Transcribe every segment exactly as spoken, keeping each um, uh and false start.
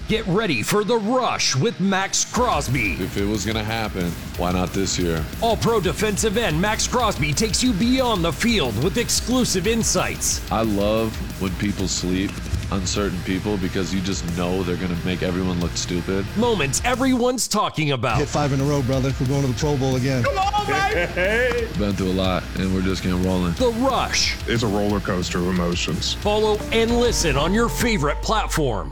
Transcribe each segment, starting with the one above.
Get ready for The Rush with Max Crosby. If it was going to happen, why not this year? All-Pro defensive end Max Crosby takes you beyond the field with exclusive insights. I love when people sleep on certain people because you just know they're going to make everyone look stupid. Moments everyone's talking about. Hit five in a row, brother. We're going to the Pro Bowl again. Come on, baby! Been through a lot, and we're just getting rolling. The Rush. It's a roller coaster of emotions. Follow and listen on your favorite platform.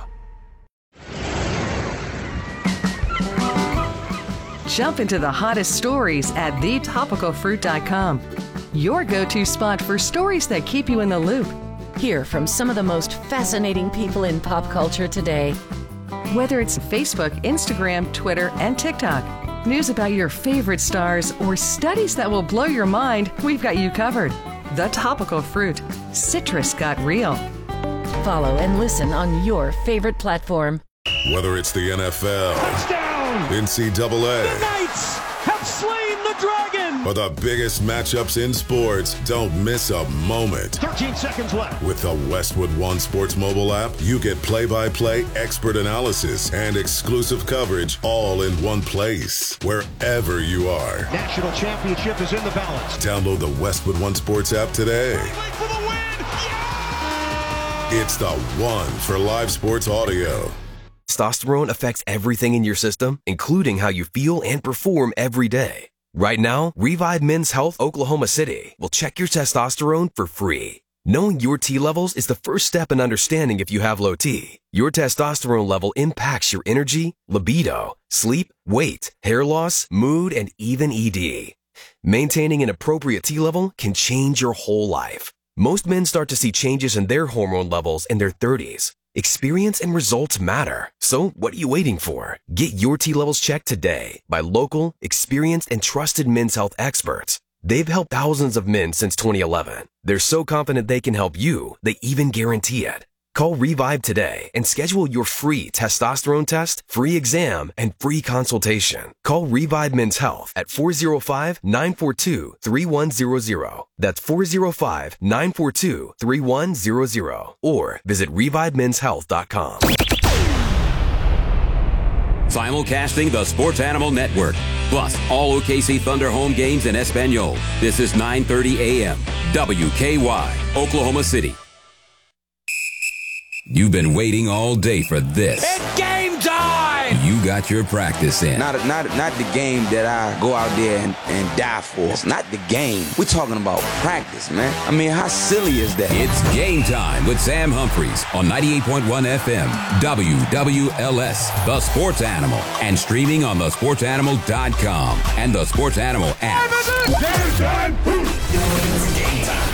Jump into the hottest stories at the topical fruit dot com. Your go-to spot for stories that keep you in the loop. Hear from some of the most fascinating people in pop culture today. Whether it's Facebook, Instagram, Twitter, and TikTok, news about your favorite stars, or studies that will blow your mind, we've got you covered. The Topical Fruit. Citrus got real. Follow and listen on your favorite platform. Whether it's the N F L, Touchdown! N C double A, the Knights have slain the dragon, or the biggest matchups in sports, don't miss a moment. thirteen seconds left. With the Westwood One Sports mobile app, you get play-by-play expert analysis and exclusive coverage all in one place, wherever you are. National championship is in the balance. Download the Westwood One Sports app today. For the win! Yeah! It's the one for live sports audio. Testosterone affects everything in your system, including how you feel and perform every day. Right now, Revive Men's Health Oklahoma City will check your testosterone for free. Knowing your T levels is the first step in understanding if you have low T. Your testosterone level impacts your energy, libido, sleep, weight, hair loss, mood, and even E D. Maintaining an appropriate T level can change your whole life. Most men start to see changes in their hormone levels in their thirties. Experience and results matter. So what are you waiting for? Get your T levels checked today by local, experienced, and trusted men's health experts. They've helped thousands of men since twenty eleven. They're so confident they can help you, they even guarantee it. Call Revive today and schedule your free testosterone test, free exam, and free consultation. Call Revive Men's Health at four oh five, nine four two, three one zero zero. That's four oh five, nine four two, three one zero zero. Or visit revive men's health dot com. Simulcasting the Sports Animal Network. Plus, all O K C Thunder home games in Espanol. This is nine thirty a.m. W K Y, Oklahoma City. You've been waiting all day for this. It's game time! You got your practice in. Not, not, not the game that I go out there and, and die for. It's not the game. We're talking about practice, man. I mean, how silly is that? It's Game Time with Sam Humphreys on ninety-eight point one F M, W W L S, The Sports Animal, and streaming on the sports animal dot com and the Sports Animal app. Game time! It's game time.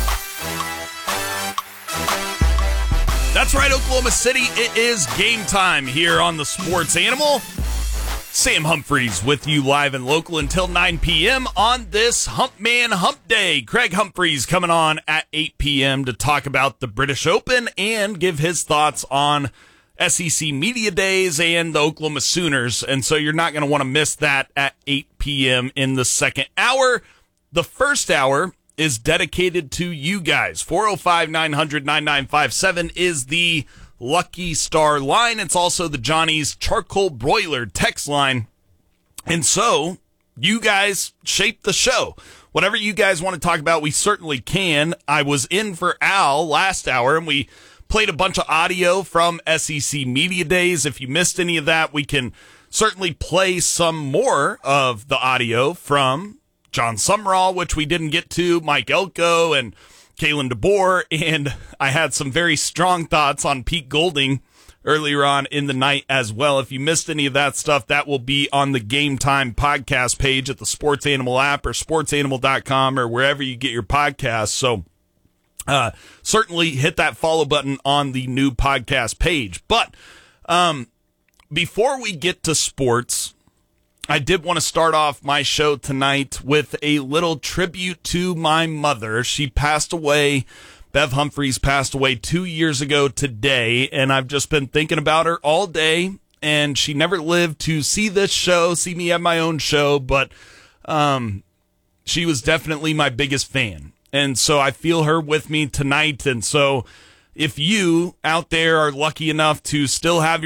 That's right, Oklahoma City. It is game time here on the Sports Animal. Sam Humphreys with you live and local until nine p.m. on this Hump Man Hump Day. Craig Humphreys coming on at eight p.m. to talk about the British Open and give his thoughts on S E C Media Days and the Oklahoma Sooners. And so you're not going to want to miss that at eight p.m. in the second hour. The first hour is dedicated to you guys. four oh five, nine hundred, ninety-nine fifty-seven is the Lucky Star line. It's also the Johnny's Charcoal Broiler text line. And so, you guys shape the show. Whatever you guys want to talk about, we certainly can. I was in for Al last hour, and we played a bunch of audio from S E C Media Days. If you missed any of that, we can certainly play some more of the audio from John Sumrall, which we didn't get to, Mike Elko and Kalen DeBoer, and I had some very strong thoughts on Pete Golding earlier on in the night as well. If you missed any of that stuff, that will be on the Game Time podcast page at the Sports Animal app or sports animal dot com or wherever you get your podcasts. So uh, certainly hit that follow button on the new podcast page. But um, before we get to sports, I did want to start off my show tonight with a little tribute to my mother. She passed away. Bev Humphreys passed away two years ago today, and I've just been thinking about her all day, and she never lived to see this show, see me at my own show, but um, she was definitely my biggest fan. And so I feel her with me tonight, and so if you out there are lucky enough to still have your